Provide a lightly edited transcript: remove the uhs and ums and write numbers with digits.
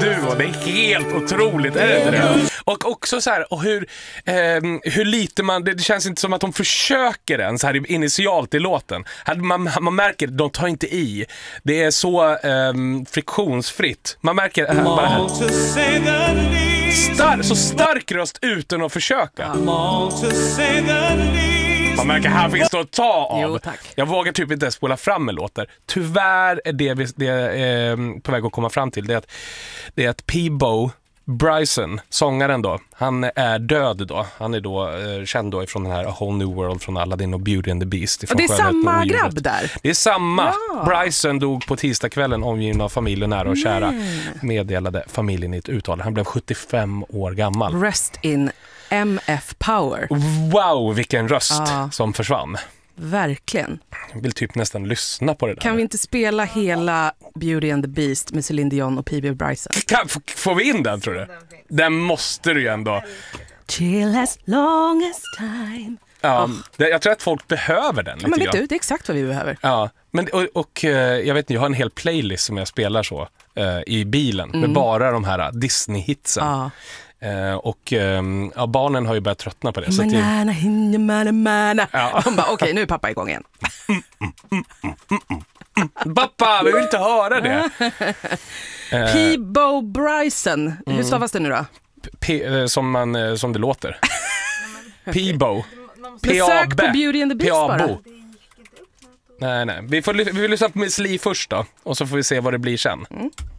duo. Det är helt otroligt, är det inte det? Och också så här, och hur lite det känns inte som att de försöker ens här initialt i låten. Man märker, de tar inte i. Det är så friktionsfritt. Man märker bara här. Så stark röst utan att försöka. Man märker, här finns det att ta av. Jo, tack. Jag vågar typ inte spola fram en låter. Tyvärr är det på väg att komma fram till. Det är att Peabo Bryson, sångaren då, han är död då. Han är då känd då ifrån den här A Whole New World, från Aladdin och Beauty and the Beast. Och det är samma grabb där? Det är samma. Ja. Bryson dog på tisdagskvällen, omgiven av familj och nära och kära. Meddelade familjen i ett uttal. Han blev 75 år gammal. Rest in MF Power. Wow, vilken röst som försvann. Verkligen. Jag vill typ nästan lyssna på det där. Kan vi inte spela hela Beauty and the Beast med Celine Dion och P.B. Bryson? Får vi in den, tror du? Den måste du ju ändå. Chill as long as time. Ja, jag tror att folk behöver den lite. Men vet du, det är exakt vad vi behöver. Ja, men, och jag vet inte, jag har en hel playlist som jag spelar så i bilen med bara de här Disney-hitsen. Ja. Och barnen har ju börjat tröttna på det. De bara, okej, nu är pappa igång igen. Pappa, vi vill inte höra det. Peabo Bryson. Hur stavas det nu då? Som det låter. Peabo. Sök på Beauty and the Beast bara. Nej. Vi vill lyssna på Miss Li först då. Och så får vi se vad det blir sen.